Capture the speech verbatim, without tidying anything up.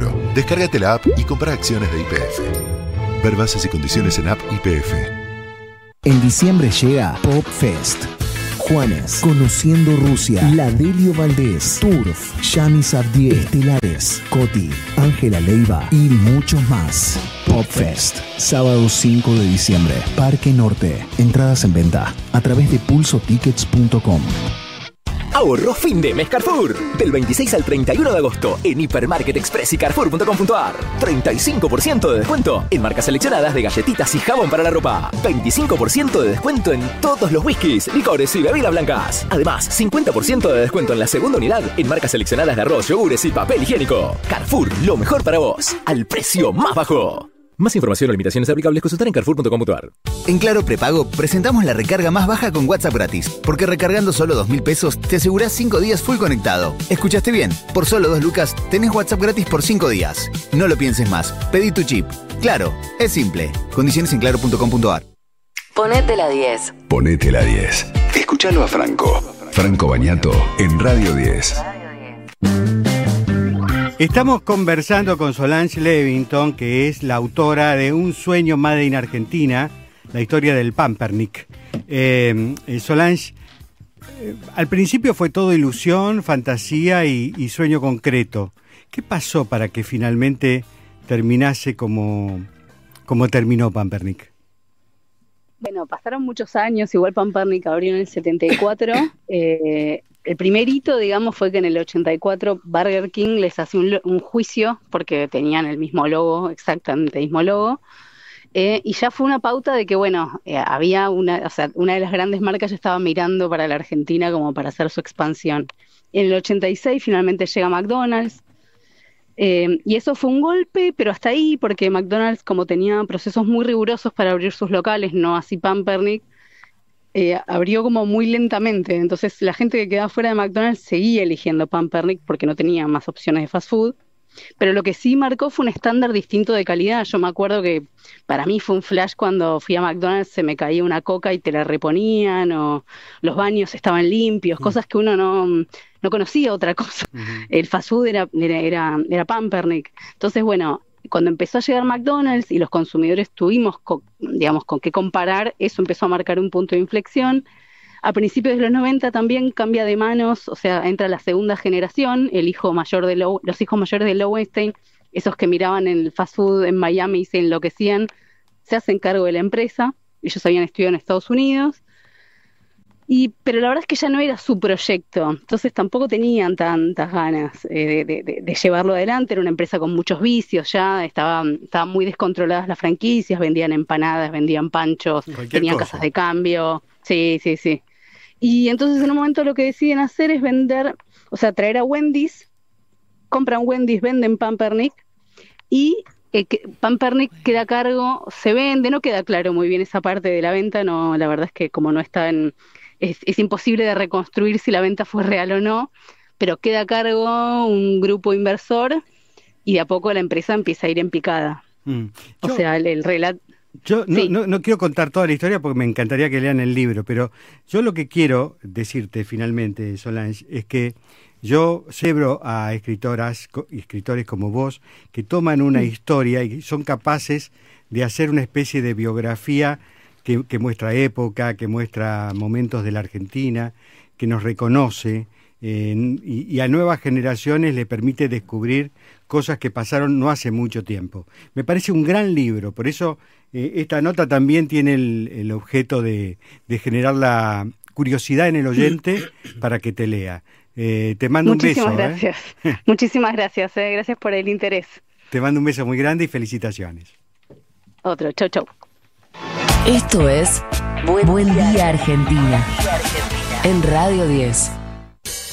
negocio. Descárgate la app y compra acciones de Y P F. Ver bases y condiciones en app Y P F. En diciembre llega Pop Fest. Juanes, Conociendo Rusia, La Delio Valdés, Turf, Yanis Abdiel, Estelares, Coti, Ángela Leiva y muchos más. Pop Fest, sábado cinco de diciembre, Parque Norte. Entradas en venta a través de pulso tickets punto com. Ahorro fin de mes Carrefour. Del veintiséis al treinta y uno de agosto en Hipermarket Express y Carrefour punto com punto a r. treinta y cinco por ciento de descuento en marcas seleccionadas de galletitas y jabón para la ropa. veinticinco por ciento de descuento en todos los whiskies, licores y bebidas blancas. Además, cincuenta por ciento de descuento en la segunda unidad en marcas seleccionadas de arroz, yogures y papel higiénico. Carrefour, lo mejor para vos, al precio más bajo. Más información o limitaciones aplicables consultar en Carrefour punto com punto a r. En Claro Prepago presentamos la recarga más baja con WhatsApp gratis, porque recargando solo dos mil pesos te asegurás cinco días full conectado. ¿Escuchaste bien? Por solo dos lucas tenés WhatsApp gratis por cinco días. No lo pienses más, pedí tu chip. Claro, es simple. Condiciones en claro punto com punto a r. Ponete la diez. Ponete la diez. Escuchalo a Franco. Franco Bagnato en Radio diez. Estamos conversando con Solange Levington, que es la autora de Un sueño Made in Argentina, la historia del Pampernick. Eh, eh, Solange, eh, al principio fue todo ilusión, fantasía y, y sueño concreto. ¿Qué pasó para que finalmente terminase como, como terminó Pampernick? Bueno, pasaron muchos años, igual Pampernick abrió en el setenta y cuatro. eh, el primer hito, digamos, fue que en el ochenta y cuatro Burger King les hace un, un juicio porque tenían el mismo logo, exactamente el mismo logo, eh, y ya fue una pauta de que, bueno, eh, había una, o sea, una de las grandes marcas ya estaba mirando para la Argentina como para hacer su expansión. En el ochenta y seis finalmente llega McDonald's, eh, y eso fue un golpe, pero hasta ahí, porque McDonald's, como tenía procesos muy rigurosos para abrir sus locales, no así Pampernick, Eh, abrió como muy lentamente, entonces la gente que quedaba fuera de McDonald's seguía eligiendo Pampernick porque no tenía más opciones de fast food, pero lo que sí marcó fue un estándar distinto de calidad. Yo me acuerdo que para mí fue un flash cuando fui a McDonald's, se me caía una coca y te la reponían, o los baños estaban limpios, mm. cosas que uno no, no conocía otra cosa. Mm-hmm. El fast food era, era, era, era Pampernick. Entonces, bueno, cuando empezó a llegar McDonald's y los consumidores tuvimos, co- digamos, con qué comparar, eso empezó a marcar un punto de inflexión. A principios de los noventa también cambia de manos, o sea, entra la segunda generación, el hijo mayor de Low, los hijos mayores de Lowenstein, esos que miraban el fast food en Miami y se enloquecían, se hacen cargo de la empresa. Ellos habían estudiado en Estados Unidos. Y, pero la verdad es que ya no era su proyecto, entonces tampoco tenían tantas ganas eh, de, de, de llevarlo adelante. Era una empresa con muchos vicios, ya estaban, estaban muy descontroladas las franquicias, vendían empanadas, vendían panchos, Cualquier tenían cosa. Casas de cambio, sí, sí, sí. Y entonces en un momento lo que deciden hacer es vender, o sea, traer a Wendy's, compran Wendy's, venden Pampernick, y eh, que Pampernick queda a cargo, se vende, no queda claro muy bien esa parte de la venta, no, la verdad es que como no está en... Es, es imposible de reconstruir si la venta fue real o no, pero queda a cargo un grupo inversor y de a poco la empresa empieza a ir en picada. Mm. O yo, sea, el, el relato... Yo no, sí. no, no quiero contar toda la historia porque me encantaría que lean el libro, pero yo lo que quiero decirte finalmente, Solange, es que yo celebro a escritoras y escritores como vos que toman una mm. historia y son capaces de hacer una especie de biografía Que, que muestra época, que muestra momentos de la Argentina, que nos reconoce eh, y, y a nuevas generaciones le permite descubrir cosas que pasaron no hace mucho tiempo. Me parece un gran libro, por eso eh, esta nota también tiene el, el objeto de, de generar la curiosidad en el oyente para que te lea. Eh, te mando Muchísimas un beso. Gracias. ¿eh? Muchísimas gracias. Eh. Gracias por el interés. Te mando un beso muy grande y felicitaciones. Otro. Chau, chau. Esto es Buen, Buen Día Argentina, en Radio diez.